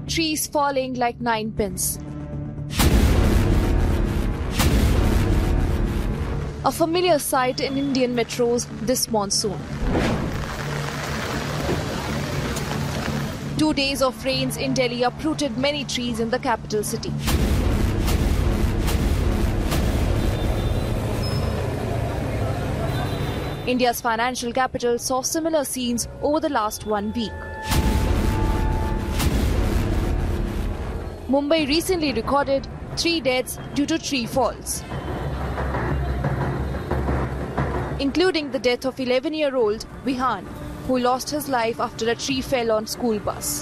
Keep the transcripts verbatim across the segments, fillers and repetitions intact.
trees falling like nine pins. A familiar sight in Indian metros this monsoon. Two days of rains in Delhi uprooted many trees in the capital city. India's financial capital saw similar scenes over the last one week. Mumbai recently recorded three deaths due to tree falls, including the death of eleven-year-old Vihan, who lost his life after a tree fell on school bus.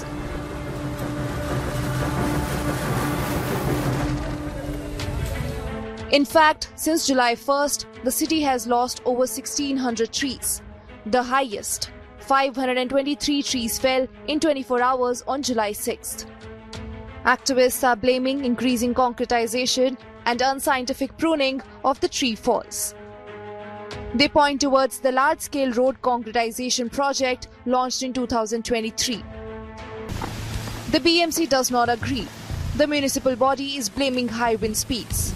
In fact, since July first, the city has lost over sixteen hundred trees. The highest, five hundred twenty-three trees fell in twenty-four hours on July sixth. Activists are blaming increasing concretization and unscientific pruning of the tree falls. They point towards the large-scale road concretization project launched in two thousand twenty-three. The B M C does not agree. The municipal body is blaming high wind speeds.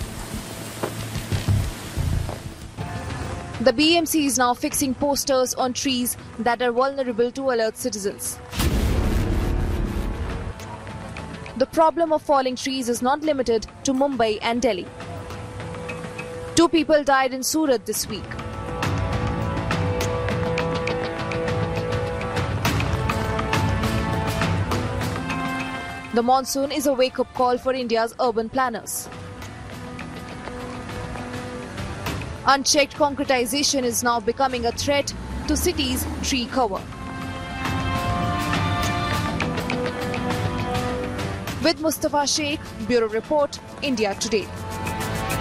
The B M C is now fixing posters on trees that are vulnerable to alert citizens. The problem of falling trees is not limited to Mumbai and Delhi. Two people died in Surat this week. The monsoon is a wake-up call for India's urban planners. Unchecked concretization is now becoming a threat to cities' tree cover. With Mustafa Sheikh, Bureau Report, India Today.